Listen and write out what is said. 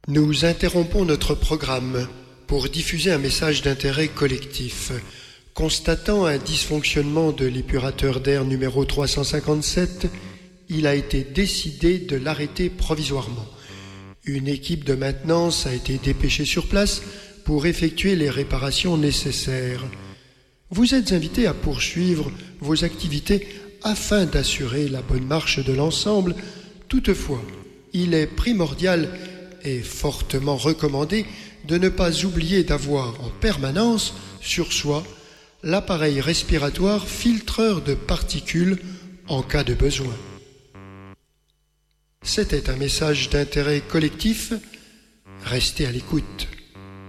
Nous interrompons notre programme pour diffuser un message d'intérêt collectif. Constatant un dysfonctionnement de l'épurateur d'air numéro 357, il a été décidé de l'arrêter provisoirement. Une équipe de maintenance a été dépêchée sur place pour effectuer les réparations nécessaires. Vous êtes invités à poursuivre vos activités afin d'assurer la bonne marche de l'ensemble. Toutefois, il est primordial et fortement recommandé de ne pas oublier d'avoir en permanence sur soi l'appareil respiratoire filtreur de particules en cas de besoin. C'était un message d'intérêt collectif. Restez à l'écoute.